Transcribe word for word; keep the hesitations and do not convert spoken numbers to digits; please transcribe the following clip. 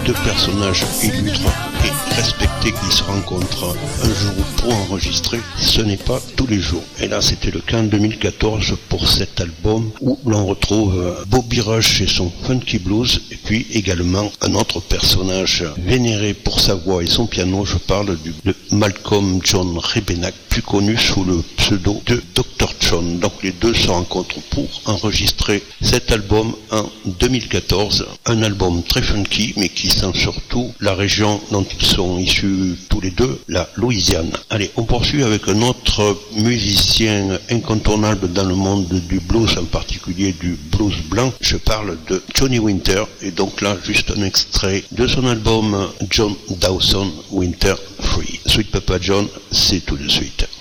deux personnages illustres et respectés qui se rencontrent un jour pour enregistrer, ce n'est pas tous les jours. Et là, c'était le cas en deux mille quatorze pour cet album où l'on retrouve Bobby Rush et son funky blues, et puis également un autre personnage vénéré pour sa voix et son piano. Je parle du, de Malcolm John Rebennack, plus connu sous le pseudo de docteur John. Donc les deux se rencontrent pour enregistrer cet album en deux mille quatorze, un album très funky mais qui sent surtout la région dont ils sont issus tous les deux, la Louisiane. Allez, on poursuit avec un autre musicien incontournable dans le monde du blues, en particulier du blues blanc. Je parle de Johnny Winter, et donc là juste un extrait de son album John Dawson Winter Free. Sweet Papa John, c'est tout de suite.